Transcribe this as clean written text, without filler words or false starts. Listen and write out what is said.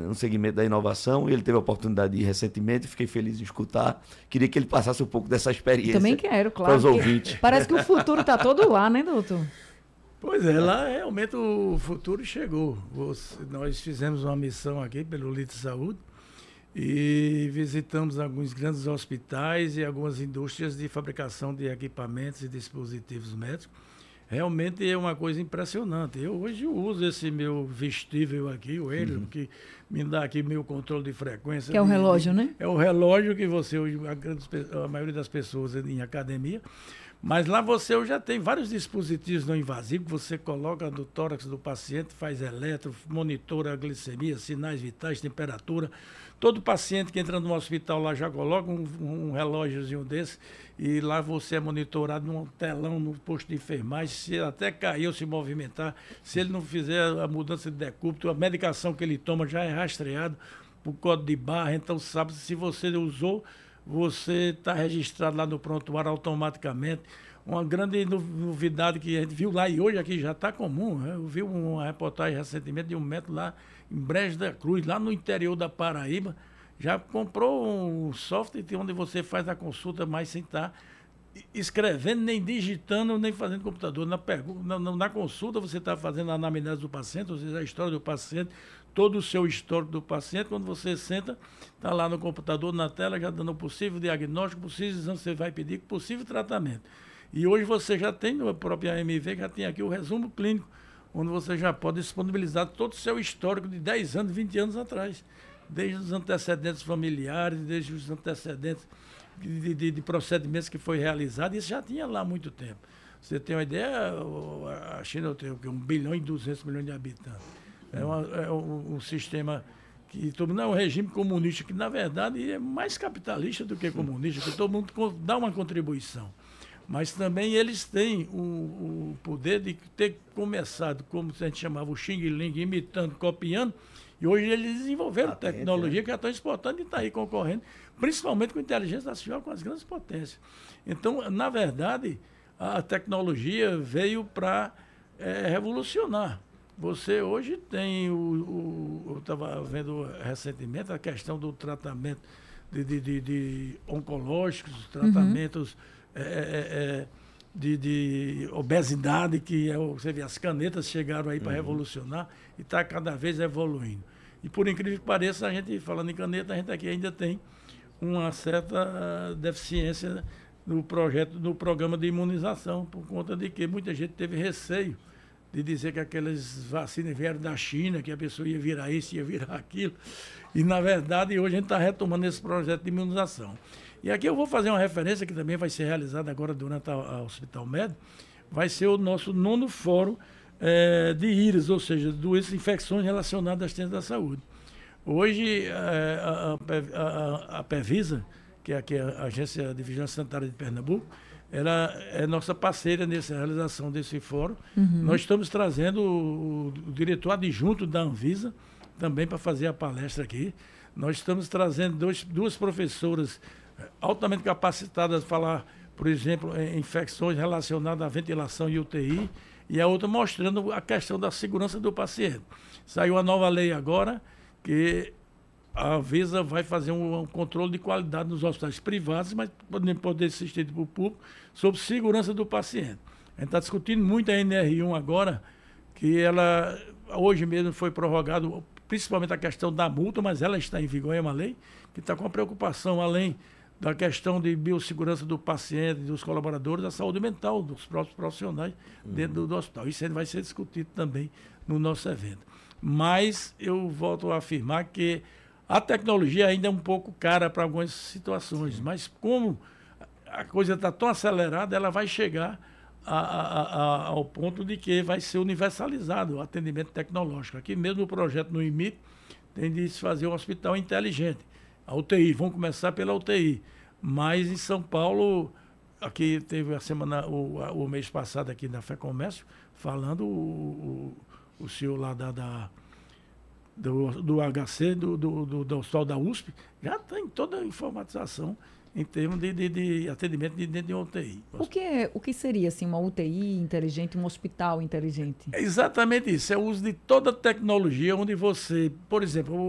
no segmento da inovação, ele teve a oportunidade de ir recentemente, fiquei feliz em escutar. Queria que ele passasse um pouco dessa experiência. Também quero, claro. Para os ouvintes. Parece que o futuro está todo lá, né, doutor? Pois é, lá realmente o futuro chegou. Nós fizemos uma missão aqui pelo Lite Saúde e visitamos alguns grandes hospitais e algumas indústrias de fabricação de equipamentos e dispositivos médicos. Realmente é uma coisa impressionante. Eu hoje uso esse meu vestível aqui, o Hélio, que me dá aqui meu controle de frequência. Que é o relógio, né? É o relógio que você, a maioria das pessoas em academia. Mas lá você já tem vários dispositivos não invasivos que você coloca no tórax do paciente, faz eletro, monitora a glicemia, sinais vitais, temperatura. Todo paciente que entra no hospital lá já coloca um relógiozinho desse e lá você é monitorado num telão no posto de enfermagem. Se até cair ou se movimentar, se ele não fizer a mudança de decúbito, a medicação que ele toma já é rastreado por código de barra, então sabe se você usou. Você está registrado lá no prontuário automaticamente. Uma grande novidade que a gente viu lá e hoje aqui já está comum. Eu vi uma reportagem recentemente de um médico lá em Brejo da Cruz, lá no interior da Paraíba. Já comprou um software onde você faz a consulta mais sem estar escrevendo, nem digitando, nem fazendo computador. Na consulta você está fazendo a anamnese do paciente, ou seja, a história do paciente, todo o seu histórico do paciente. Quando você senta, está lá no computador, na tela, já dando possível diagnóstico, possível exame, você vai pedir possível tratamento. E hoje você já tem, no próprio AMV, já tem aqui o resumo clínico, onde você já pode disponibilizar todo o seu histórico de 10 anos, 20 anos atrás. Desde os antecedentes familiares, desde os antecedentes de procedimentos que foi realizado, isso já tinha lá há muito tempo. Você tem uma ideia, a China tem 1 bilhão e 200 milhões de habitantes. É um sistema que não é um regime comunista, que na verdade é mais capitalista do que comunista, que todo mundo dá uma contribuição. Mas também eles têm o poder de ter começado, como a gente chamava o Xing Ling, imitando, copiando, e hoje eles desenvolveram tecnologia que já estão exportando e está aí concorrendo, principalmente com inteligência artificial, com as grandes potências. Então, na verdade, a tecnologia veio para revolucionar. Você hoje tem, eu estava vendo recentemente a questão do tratamento de oncológicos, tratamentos de obesidade, que você vê, as canetas chegaram aí para revolucionar e está cada vez evoluindo. E por incrível que pareça, a gente, falando em caneta, a gente aqui ainda tem uma certa deficiência no programa de imunização, por conta de que muita gente teve receio de dizer que aquelas vacinas vieram da China, que a pessoa ia virar isso, ia virar aquilo. E, na verdade, hoje a gente está retomando esse projeto de imunização. E aqui eu vou fazer uma referência que também vai ser realizada agora durante a Hospital Med, vai ser o nosso 9º fórum de IRAS, ou seja, doenças e infecções relacionadas às ciências da saúde. Hoje, a PEVISA, que é aqui a Agência de Vigilância Sanitária de Pernambuco, ela é nossa parceira nessa realização desse fórum. Nós estamos trazendo o diretor adjunto da Anvisa também para fazer a palestra aqui. Nós estamos trazendo duas professoras altamente capacitadas a falar, por exemplo, em infecções relacionadas à ventilação e UTI, e a outra mostrando a questão da segurança do paciente. Saiu a nova lei agora, que a Anvisa vai fazer um controle de qualidade nos hospitais privados, mas poder ser estendido para o público, sobre segurança do paciente. A gente está discutindo muito a NR1 agora, que ela hoje mesmo foi prorrogado, principalmente a questão da multa, mas ela está em vigor, é uma lei que está com a preocupação, além da questão de biossegurança do paciente, dos colaboradores, da saúde mental dos próprios profissionais dentro do hospital. Isso vai ser discutido também no nosso evento. Mas eu volto a afirmar que a tecnologia ainda é um pouco cara para algumas situações, mas como a coisa está tão acelerada, ela vai chegar ao ponto de que vai ser universalizado o atendimento tecnológico. Aqui mesmo no projeto no IMIP tem de se fazer um hospital inteligente. A UTI, vamos começar pela UTI. Mas em São Paulo, aqui teve a semana, o mês passado aqui na FEComércio, falando o senhor lá do HC, do Hospital da USP, já tem toda a informatização em termos de atendimento dentro de uma UTI. O que seria assim, uma UTI inteligente, um hospital inteligente? É exatamente isso, é o uso de toda a tecnologia, onde você, por exemplo,